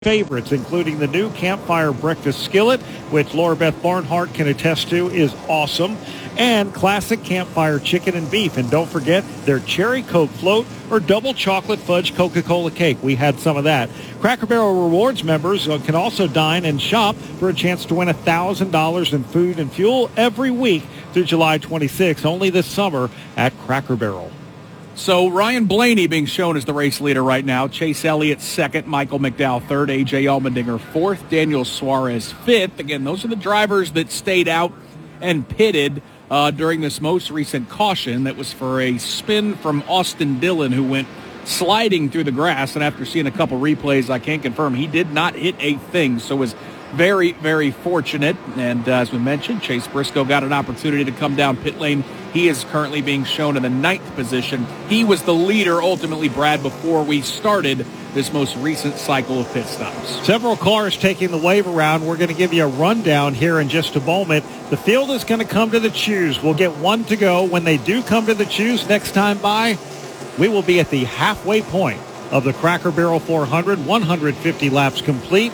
favorites, including the new Campfire Breakfast Skillet, which Laura Beth Barnhart can attest to is awesome, and classic Campfire Chicken and Beef. And don't forget their Cherry Coke Float or Double Chocolate Fudge Coca-Cola Cake. We had some of that. Cracker Barrel Rewards members can also dine and shop for a chance to win $1,000 in food and fuel every week through July 26th, only this summer at Cracker Barrel. So Ryan Blaney being shown as the race leader right now. Chase Elliott second, Michael McDowell third, A.J. Allmendinger fourth, Daniel Suarez fifth. Again, those are the drivers that stayed out and pitted during this most recent caution. That was for a spin from Austin Dillon, who went sliding through the grass. And after seeing a couple replays, I can confirm he did not hit a thing. So was very, very fortunate. And as we mentioned, Chase Briscoe got an opportunity to come down pit lane. He is currently being shown in the 9th position. He was the leader, ultimately, Brad, before we started this most recent cycle of pit stops. Several cars taking the wave around. We're going to give you a rundown here in just a moment. The field is going to come to the choose. We'll get one to go. When they do come to the choose next time by, we will be at the halfway point of the Cracker Barrel 400. 150 laps complete,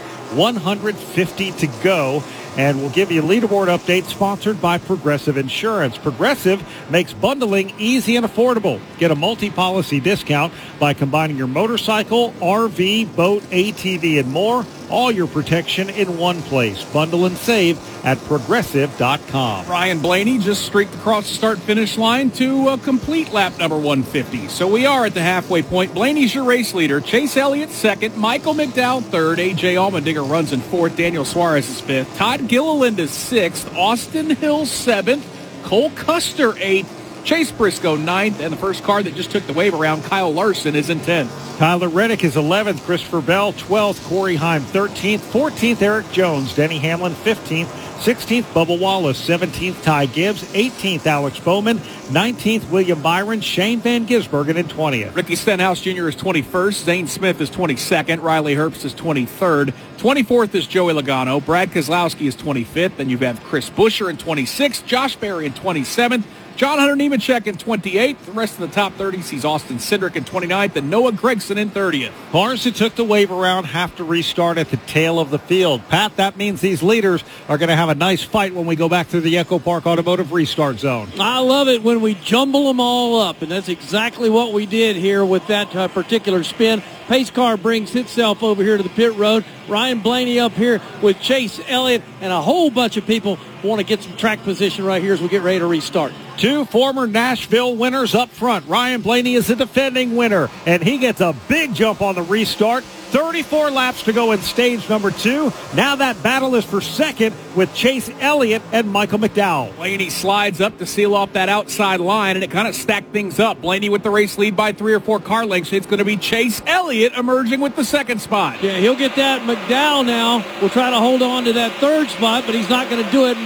150 to go. And we'll give you a leaderboard update sponsored by Progressive Insurance. Progressive makes bundling easy and affordable. Get a multi-policy discount by combining your motorcycle, RV, boat, ATV, and more. All your protection in one place. Bundle and save at Progressive.com. Ryan Blaney just streaked across the start-finish line to complete lap number 150. So we are at the halfway point. Blaney's your race leader. Chase Elliott second. Michael McDowell third. A.J. Allmendinger runs in fourth. Daniel Suarez is fifth. Todd Gilliland is sixth. Austin Hill seventh. Cole Custer eighth. Chase Briscoe 9th, and the first car that just took the wave around, Kyle Larson, is in 10th. Tyler Reddick is 11th. Christopher Bell 12th. Corey Heim 13th. 14th, Eric Jones. Denny Hamlin 15th. 16th, Bubba Wallace. 17th, Ty Gibbs. 18th, Alex Bowman. 19th, William Byron. Shane Van Gisbergen in 20th. Ricky Stenhouse Jr. is 21st. Zane Smith is 22nd. Riley Herbst is 23rd. 24th is Joey Logano. Brad Keselowski is 25th. Then you have Chris Buescher in 26th. Josh Berry in 27th. John Hunter Nemechek in 28th. The rest of the top 30 sees Austin Cindric in 29th and Noah Gragson in 30th. Cars that took the wave around have to restart at the tail of the field. Pat, that means these leaders are going to have a nice fight when we go back to the Echo Park Automotive restart zone. I love it when we jumble them all up, and that's exactly what we did here with that particular spin. Pace car brings itself over here to the pit road. Ryan Blaney up here with Chase Elliott, and a whole bunch of people want to get some track position right here as we get ready to restart. Two former Nashville winners up front. Ryan Blaney is the defending winner, and he gets a big jump on the restart. 34 laps to go in stage number 2. Now that battle is for second with Chase Elliott and Michael McDowell. Blaney slides up to seal off that outside line, and it kind of stacked things up. Blaney with the race lead by 3 or 4 car lengths. It's going to be Chase Elliott emerging with the second spot. Yeah, he'll get that. McDowell now will try to hold on to that third spot, but he's not going to do it.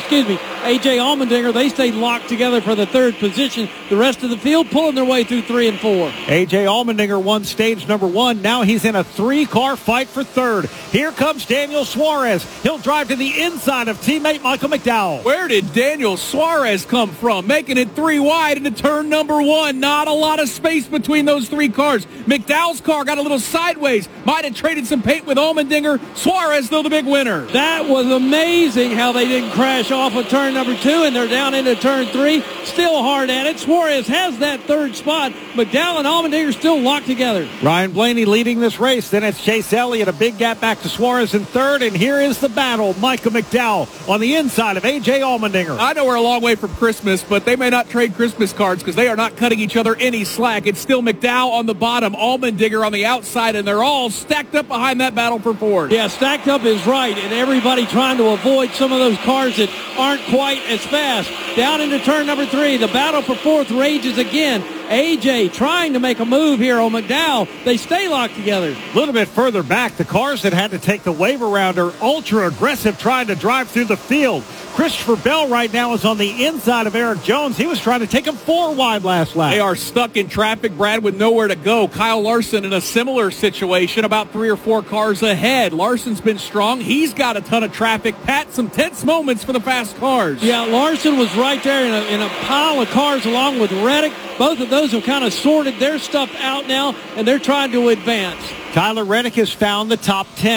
A.J. Allmendinger, they stayed locked together for the third position. The rest of the field pulling their way through 3 and 4. A.J. Allmendinger won stage number 1. Now he's in a 3-car fight for third. Here comes Daniel Suarez. He'll drive to the inside of teammate Michael McDowell. Where did Daniel Suarez come from? Making it 3 wide into turn number 1. Not a lot of space between those 3 cars. McDowell's car got a little sideways. Might have traded some paint with Allmendinger. Suarez, though, the big winner. That was amazing how they didn't crash off of turn number 2, and they're down into turn 3. Still hard at it. Suarez has that third spot. McDowell and Allmendinger still locked together. Ryan Blaney leading this race. Then it's Chase Elliott, a big gap back to Suarez in third, and here is the battle. Michael McDowell on the inside of A.J. Allmendinger. I know we're a long way from Christmas, but they may not trade Christmas cards because they are not cutting each other any slack. It's still McDowell on the bottom, Allmendinger on the outside, and they're all stacked up behind that battle for fourth. Yeah, stacked up is right, and everybody trying to avoid some of those cars that aren't quite as fast. Down into turn number 3, the battle for fourth rages again. A.J. trying to make a move here on McDowell. They stay locked together. A little bit further back, the cars that had to take the wave around are ultra aggressive trying to drive through the field. Christopher Bell right now is on the inside of Eric Jones. He was trying to take him 4 wide last lap. They are stuck in traffic, Brad, with nowhere to go. Kyle Larson in a similar situation, about 3 or 4 cars ahead. Larson's been strong. He's got a ton of traffic. Pat, some tense moments for the fast cars. Yeah, Larson was right there in a pile of cars along with Reddick. Both of those have kind of sorted their stuff out now, and they're trying to advance. Tyler Reddick has found the top 10.